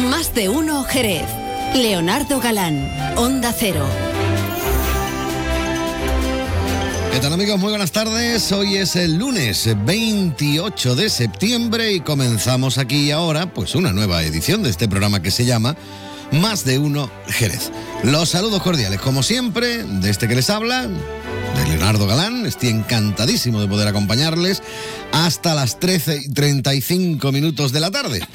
Más de uno Jerez. Leonardo Galán, Onda Cero. ¿Qué tal, amigos? Muy buenas tardes. Hoy es el lunes 28 de septiembre y comenzamos aquí y ahora pues una nueva edición de este programa que se llama Más de uno Jerez. Los saludos cordiales, como siempre, de este que les habla, de Leonardo Galán. Estoy encantadísimo de poder acompañarles hasta las 13:35 de la tarde.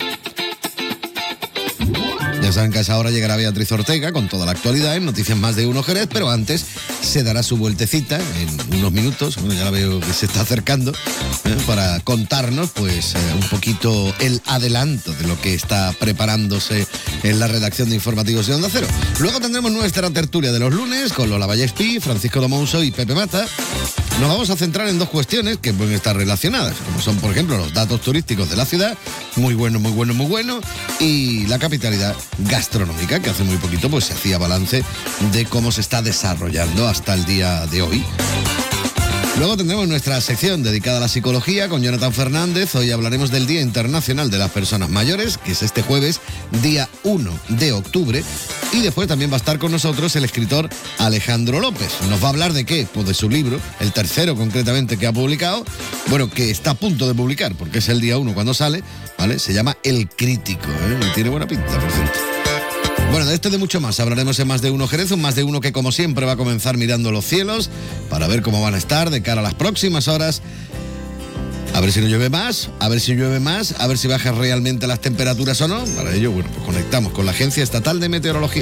Ya saben que a esa hora llegará Beatriz Ortega con toda la actualidad en Noticias Más de Uno Jerez, pero antes se dará su vueltecita en unos minutos, bueno, ya la veo que se está acercando, para contarnos pues un poquito el adelanto de lo que está preparándose en la redacción de informativos de Onda Cero. Luego tendremos nuestra tertulia de los lunes con Lola Vallespí, Francisco Domouso y Pepe Mata. Nos vamos a centrar en dos cuestiones que pueden estar relacionadas, como son, por ejemplo, los datos turísticos de la ciudad, muy bueno, y la capitalidad gastronómica, que hace muy poquito pues se hacía balance de cómo se está desarrollando hasta el día de hoy. Luego tendremos nuestra sección dedicada a la psicología con Jonathan Fernández. Hoy hablaremos del Día Internacional de las Personas Mayores, que es este jueves, día 1 de octubre. Y después también va a estar con nosotros el escritor Alejandro López. ¿Nos va a hablar de qué? Pues de su libro, el tercero concretamente que ha publicado, bueno, que está a punto de publicar, porque es el día 1 cuando sale, ¿vale? Se llama El Crítico, y tiene buena pinta, por cierto. Bueno, de esto y de mucho más hablaremos en Más de Uno Jerez, un Más de Uno que como siempre va a comenzar mirando los cielos para ver cómo van a estar de cara a las próximas horas. A ver si no llueve más, a ver si llueve más, a ver si bajan realmente las temperaturas o no. Para ello, bueno, pues conectamos con la Agencia Estatal de Meteorología.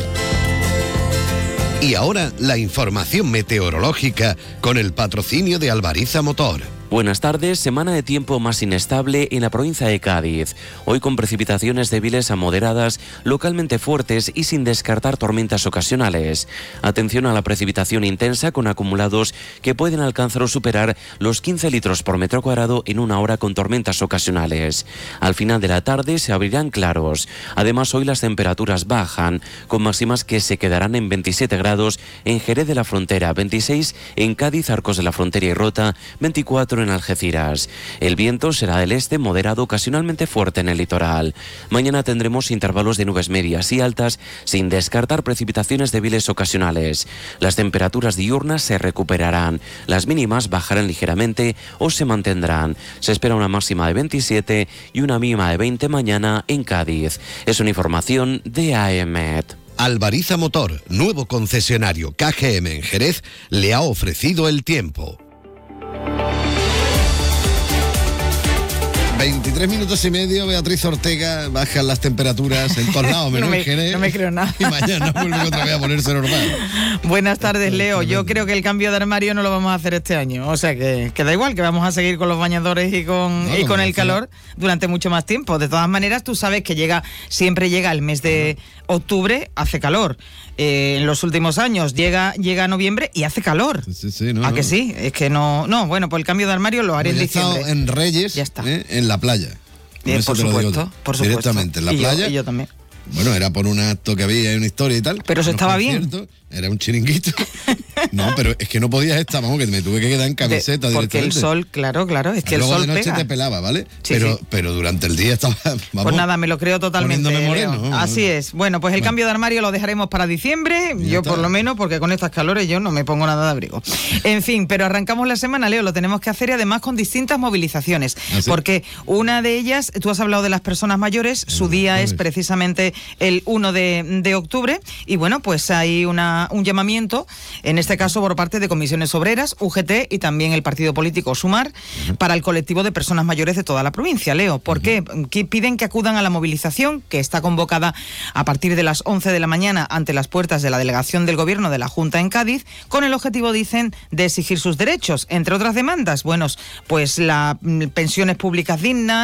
Y ahora la información meteorológica con el patrocinio de Albariza Motor. Buenas tardes. Semana de tiempo más inestable en la provincia de Cádiz. Hoy con precipitaciones débiles a moderadas, localmente fuertes y sin descartar tormentas ocasionales. Atención a la precipitación intensa con acumulados que pueden alcanzar o superar los 15 litros por metro cuadrado en una hora con tormentas ocasionales. Al final de la tarde se abrirán claros. Además, hoy las temperaturas bajan, con máximas que se quedarán en 27 grados en Jerez de la Frontera, 26 en Cádiz, Arcos de la Frontera y Rota, 24 en Algeciras. El viento será del este moderado, ocasionalmente fuerte en el litoral. Mañana tendremos intervalos de nubes medias y altas, sin descartar precipitaciones débiles ocasionales. Las temperaturas diurnas se recuperarán, las mínimas bajarán ligeramente o se mantendrán. Se espera una máxima de 27 y una mínima de 20 mañana en Cádiz. Es una información de AEMET. Albariza Motor, nuevo concesionario KGM en Jerez, le ha ofrecido el tiempo. 23 minutos y medio, Beatriz Ortega, bajan las temperaturas en todos lados, menos en Jerez. No me creo nada. Y mañana vuelve otra vez a ponerse normal. Buenas tardes, Leo. Yo creo que el cambio de armario no lo vamos a hacer este año. O sea que da igual, que vamos a seguir con los bañadores y con el calor durante mucho más tiempo. De todas maneras, tú sabes que siempre llega el mes de octubre, hace calor. En los últimos años llega noviembre y hace calor. Sí, ¿A que sí? Es que no, bueno, pues el cambio de armario lo haré en diciembre. En Reyes, ya está. En la playa. Por supuesto. Directamente, en la playa. Y yo también. Bueno, era por un acto que había y una historia y tal. Pero eso estaba bien. Era un chiringuito. No, pero es que no podías estar, vamos, que me tuve que quedar en camiseta porque el sol, claro, es que el sol de noche pega. te pelaba, ¿vale? Sí, pero durante el día estaba, vamos, pues nada, me lo creo totalmente, moreno. Así es. Bueno, pues el cambio de armario lo dejaremos para diciembre, yo por lo menos, porque con estas calores yo no me pongo nada de abrigo. En fin, pero arrancamos la semana, Leo, lo tenemos que hacer y además con distintas movilizaciones. ¿Ah, sí? Porque una de ellas, tú has hablado de las personas mayores, su día es precisamente el 1 de octubre y bueno, pues hay un llamamiento, en este caso por parte de comisiones obreras, UGT y también el partido político Sumar, para el colectivo de personas mayores de toda la provincia. Leo, ¿por qué? Piden que acudan a la movilización que está convocada a partir de las 11 de la mañana ante las puertas de la delegación del Gobierno de la Junta en Cádiz, con el objetivo, dicen, de exigir sus derechos, entre otras demandas, bueno, pues las pensiones públicas dignas,